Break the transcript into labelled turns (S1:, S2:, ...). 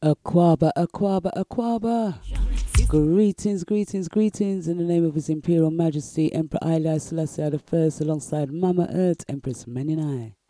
S1: Aquaba, Aquaba, Aquaba. Greetings, greetings, greetings in the name of His Imperial Majesty Emperor Haile Selassie I, alongside Mama Earth, Empress Menini.